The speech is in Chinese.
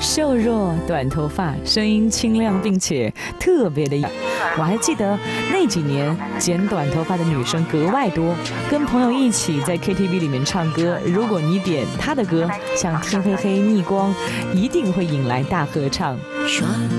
瘦弱短头发，声音清亮并且特别的。我还记得那几年剪短头发的女生格外多，跟朋友一起在 KTV 里面唱歌，如果你点她的歌，像天黑黑逆光，一定会引来大合唱。